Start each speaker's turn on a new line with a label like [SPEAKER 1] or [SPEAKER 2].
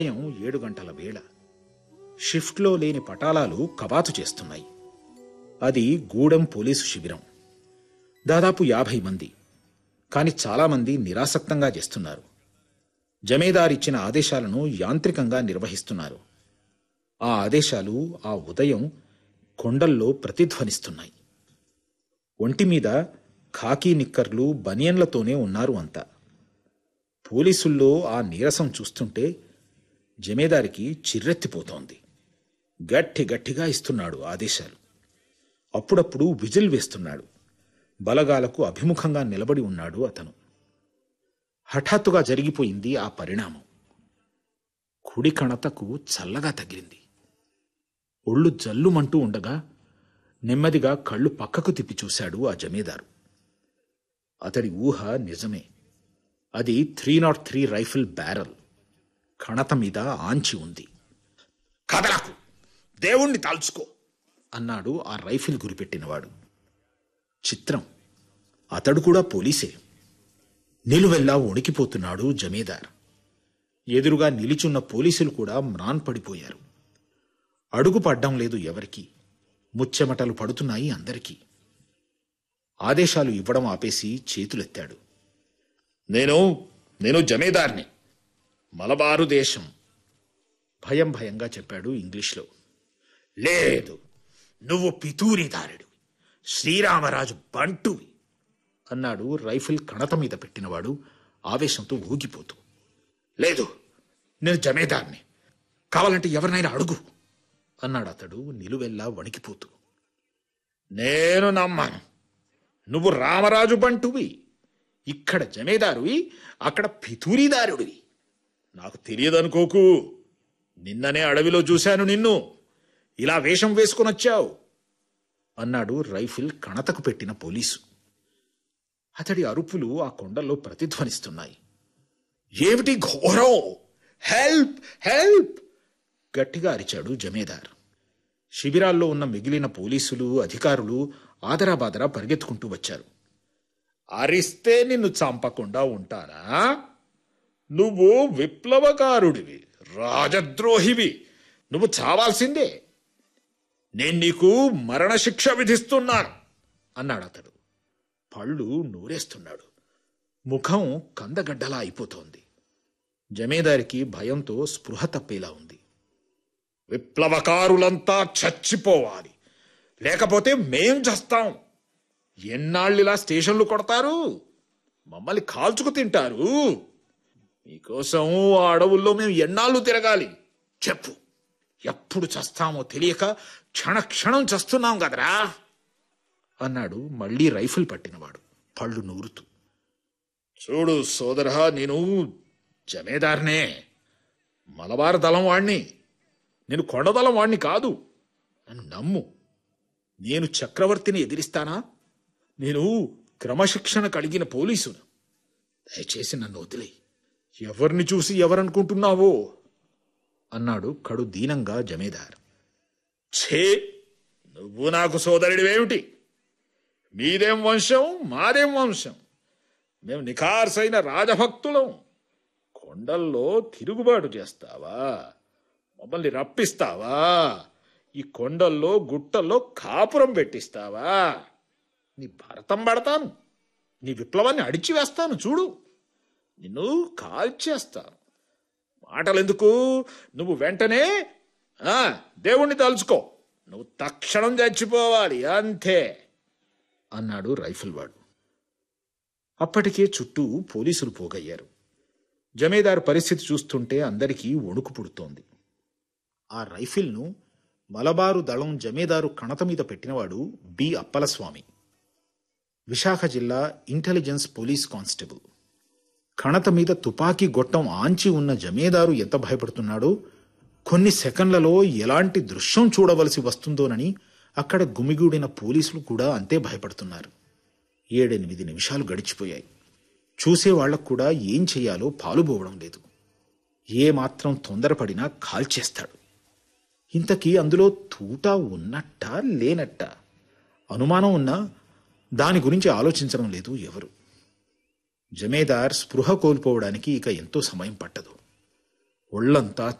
[SPEAKER 1] ఉదయం 7 గంటల వేళ. షిఫ్ట్లో లేని పటాలాలు కవాతు చేస్తున్నాయి. అది గూడెం పోలీసు శిబిరం. దాదాపు 50 మంది. కాని చాలామంది నిరాసక్తంగా చేస్తున్నారు. జమేదారిచ్చిన ఆదేశాలను యాంత్రికంగా నిర్వహిస్తున్నారు. ఆ ఆదేశాలు ఆ ఉదయం కొండల్లో ప్రతిధ్వనిస్తున్నాయి. ఒంటిమీద ఖాకీ నిక్కర్లు, బనియన్లతోనే ఉన్నారు అంతా. పోలీసుల్లో ఆ నీరసం చూస్తుంటే జమేదారికి చిర్రెత్తిపోతోంది. గట్టిగా ఇస్తున్నాడు ఆదేశాలు. అప్పుడప్పుడు విజిల్ వేస్తున్నాడు. బలగాలకు అభిముఖంగా నిలబడి ఉన్నాడు అతను. హఠాత్తుగా జరిగిపోయింది ఆ పరిణామం. కుడి కణతకు చల్లగా తగిలింది. ఒళ్ళు జల్లుమంటూ ఉండగా నెమ్మదిగా కళ్ళు పక్కకు తిప్పి చూశాడు ఆ జమీదారు. అతడి ఊహ నిజమే. అది 303 రైఫిల్ బ్యారల్ కణత మీద ఆంచి ఉంది. కదలకు, దేవుణ్ణి తలుచుకో అన్నాడు ఆ రైఫిల్ గురిపెట్టినవాడు. చిత్రం, అతడు కూడా పోలీసే. నిలువెల్లా వణికిపోతున్నాడు జమీదార్. ఎదురుగా నిలిచున్న పోలీసులు కూడా మ్రాన్పడిపోయారు. అడుగు పడ్డం లేదు ఎవరికి. ముచ్చెమటలు పడుతున్నాయి అందరికీ. ఆదేశాలు ఇవ్వడం ఆపేసి చేతులెత్తాడు. నేను జమీదార్ని, మలబారు దేశం భయంగా చెప్పాడు ఇంగ్లీష్లో. లేదు, నువ్వు పితూరిదారుడు, శ్రీరామరాజు బంటువి అన్నాడు రైఫిల్ కణత మీద పెట్టినవాడు ఆవేశంతో ఊగిపోతూ. లేదు, నేను జమీదార్ని, కావాలంటే ఎవరినైనా అడుగు అన్నాడు అతడు నిలువెల్లా వణికిపోతూ. నేను నమ్మను. నువ్వు రామరాజు బంటువి, ఇక్కడ జమీదారువి, అక్కడ పితూరిదారుడివి. నాకు తెలియదనుకోకు. నిన్ననే అడవిలో చూశాను నిన్ను. ఇలా వేషం వేసుకునొచ్చావు అన్నాడు రైఫిల్ కణతకు పెట్టిన పోలీసు. అతడి అరుపులు ఆ కొండల్లో ప్రతిధ్వనిస్తున్నాయి. ఏమిటి ఘోరం? హెల్ప్ హెల్ప్ గట్టిగా అరిచాడు జమీదార్. శిబిరాల్లో ఉన్న మిగిలిన పోలీసులు, అధికారులు ఆదరాబాదరా పరిగెత్తుకుంటూ వచ్చారు. అరిస్తే నిన్ను చంపకుండా ఉంటానా? నువ్వు విప్లవకారుడివి, రాజద్రోహివి, నువ్వు చావాల్సిందే. నేను నీకు మరణశిక్ష విధిస్తున్నాను అన్నాడు అతడు. పళ్ళు నూరేస్తున్నాడు. ముఖం కందగడ్డలా అయిపోతోంది. జమీదారికి భయంతో స్పృహ తప్పేలా ఉంది. విప్లవకారులంతా చచ్చిపోవాలి, లేకపోతే మేం చస్తాం. ఎన్నాళ్ళిలా స్టేషన్లు కొడతారు? మమ్మల్ని కాల్చుకు తింటారు. మీకోసం ఆ అడవుల్లో మేము ఎన్నాళ్ళు తిరగాలి? చెప్పు, ఎప్పుడు చస్తామో తెలియక క్షణక్షణం చస్తున్నాం కదరా అన్నాడు మళ్లీ రైఫిల్ పట్టినవాడు పళ్ళు నూరుతూ. చూడు సోదరా, నేను జమీదార్నే, మలబార్ దళం వాణ్ణి. నేను కొండదళం వాణ్ణి కాదు. నన్ను నమ్ము. నేను చక్రవర్తిని ఎదిరిస్తానా? నేను క్రమశిక్షణ కలిగిన పోలీసును. దయచేసి నన్ను వదిలే. ఎవరిని చూసి ఎవరనుకుంటున్నావో అన్నాడు కడు దీనంగా జమీదార్. ఛే, నువ్వు నాకు సోదరుడివేమిటి? మీదేం వంశం, మాదేం వంశం. మేము నిఖార్సైన రాజభక్తులం. కొండల్లో తిరుగుబాటు చేస్తావా? మమ్మల్ని రప్పిస్తావా? ఈ కొండల్లో గుట్టల్లో కాపురం పెట్టిస్తావా? నీ భరతం పడతాను, నీ విప్లవాన్ని అడిచివేస్తాను. చూడు, నిన్ను కాల్చేస్తాను. మాటలెందుకు? నువ్వు వెంటనే దేవుణ్ణి తలుచుకో. నువ్వు తక్షణం చచ్చిపోవాలి, అంతే అన్నాడు రైఫిల్ వాడు. అప్పటికే చుట్టూ పోలీసులు పోగయ్యారు. జమీదారు పరిస్థితి చూస్తుంటే అందరికీ వణుకు పుడుతోంది. ఆ రైఫిల్ను మలబారు దళం జమీదారు కణత మీద పెట్టినవాడు బి అప్పలస్వామి, విశాఖ జిల్లా ఇంటెలిజెన్స్ పోలీస్ కానిస్టేబుల్. కణత మీద తుపాకీ గొట్టం ఆంచి ఉన్న జమీదారు ఎంత భయపడుతున్నాడో, కొన్ని సెకండ్లలో ఎలాంటి దృశ్యం చూడవలసి వస్తుందోనని అక్కడ గుమిగూడిన పోలీసులు కూడా అంతే భయపడుతున్నారు. 7-8 నిమిషాలు గడిచిపోయాయి. చూసేవాళ్లకు కూడా ఏం చెయ్యాలో పాలుపోవడం లేదు. ఏమాత్రం తొందరపడినా కాల్చేస్తాడు. ఇంతకీ అందులో తూటా ఉన్నట్టా లేనట్టా అనుమానం ఉన్నా దాని గురించి ఆలోచించడం లేదు ఎవరు. జమీదార్ స్పృహ కోల్పోవడానికి ఇక ఎంతో సమయం పట్టదు. ఒళ్ళంతా